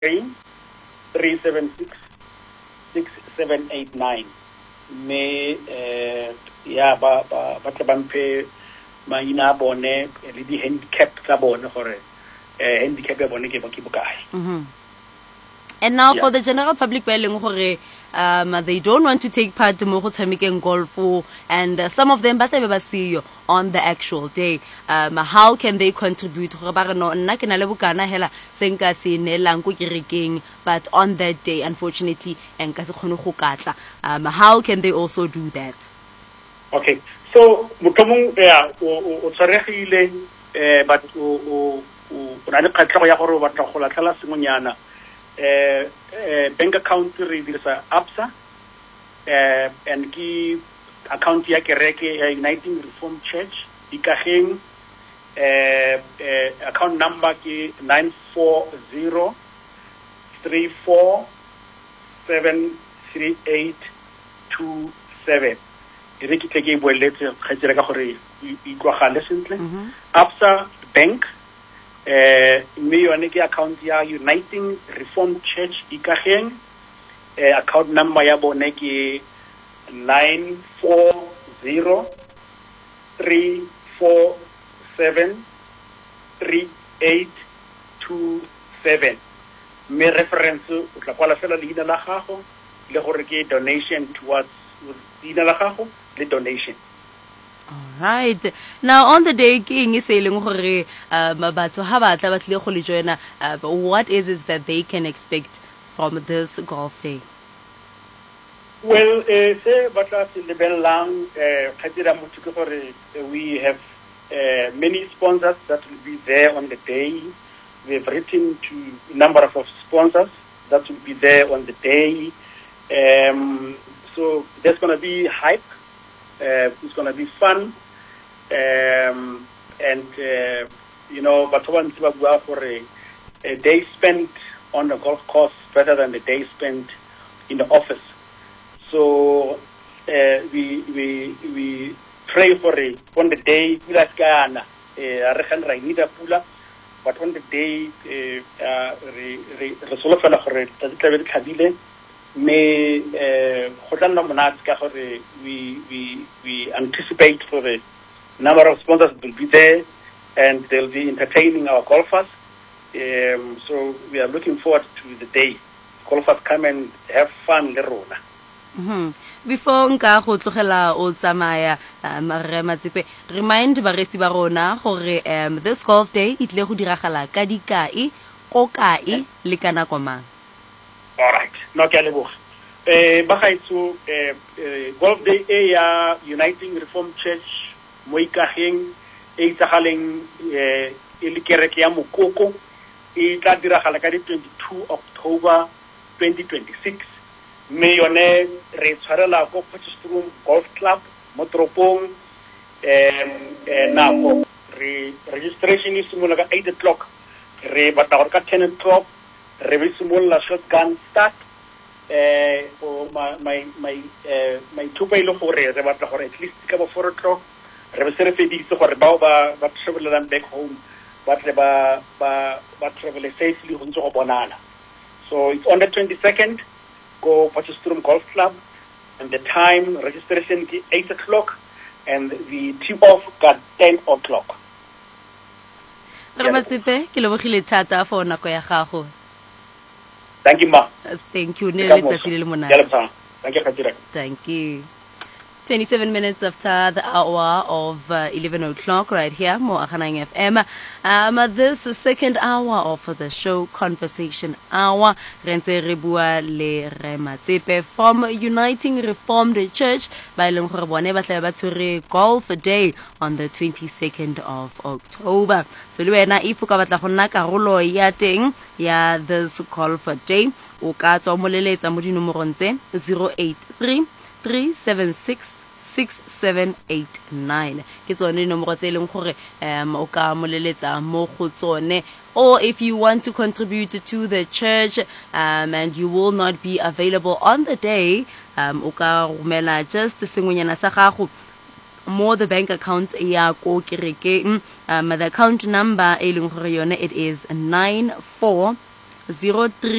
3766789 me ya ba tla bamphe maina bone le di handicap tsa bone gore handicap ya bone ke bokae. And now for the general public they don't want to take part mo go tshamekeng golf, and some of them ba tla be ba see you on the actual day. How can they contribute gore ba re no nna ke na le bokana hela se nka se nelang ko kerekeng, but on that day unfortunately enka se khone go katla. How can they also do that? Okay, so motomong o tsaregile but o na le kgatlhego ya gore o batla go latlhela sengonyana. Bank account re dirisa Absa and ki account ya kereke ya Uniting Reformed Church Ikageng, account number ki 94034738727 ere ki tle ke boeletse khatsela ka gore I tlwagale sentle. Absa Bank me yone ke account ya Uniting Reformed Church Ikageng, account number ya bone ke 94034738727 me reference o tla kwala fela leina la gago le gore ke donation towards leina la gago le donation. Right. Now on the day king is saying gore batho ha batla ba tle go le joina, what is it that they can expect from this golf day? Well, se batla se lebelang khatira motho ke gore we have many sponsors that will be there on the day. We have written to a number of sponsors that will be there on the day. So there's going to be hype. It's going to be fun, and but for a day spent on the golf course better than the day spent in the office. So we pray for it on the day. But on the day, we anticipate for the number of sponsors will be there, and they'll be entertaining our golfers. So we are looking forward to the day. Golfers come and have fun le rona. Before nka go tlogela o tsamaya Marre Matsipe, remind baretsi ba rona gore this golf day e tle go diragala ka dikai go kae le kana komang. All right, no ke a leboga. Bagaitso golf day ya Uniting Reformed Church mo Ikageng e tsagaleng e le kereke ya Mokoko e tla diragala ka di 22 October 2026. Me yone re tshwarela go Potchefstroom Golf Club mo toropong nako registration is simola ka 8 o'clock re batla gore ka 10 o'clock re be simola shotgun start my tupa ile gore re batla gore at least ka bo 4 o'clock re be se re feditse gore bao ba travelang back home ba tle ba travel safely go ntse go bonala. So it's on the 22nd. Go Potchefstroom Golf Club, and the time registration is 8 o'clock, and the tip off got 10 o'clock. Ramatsipe, ke lebogile thata for nako ya gago. Thank you, ma. Thank you. Thank you, Thank you. 27 minutes after the hour of 11 o'clock right here, Mo Akhanang FM. This second hour of the show, Conversation Hour, Rentse Rebua Le Rematsipe from Uniting Reformed Church by Lenghorebone Batlabatsuri Golf Day on the 22nd of October. So luena ifuka batla go nna karolo ya teng ya this golf day o ka tswa mo leletsa mo dinomorong tse 083-376-6789 ke tsone nomoro tse leng gore o ka moleletsa mo go tsone. Or if you want to contribute to the church and you will not be available on the day, o ka romela just sengwenyana sa gago mo the bank account ya ko kerekeng. The account number e leng gore yone it is 940 03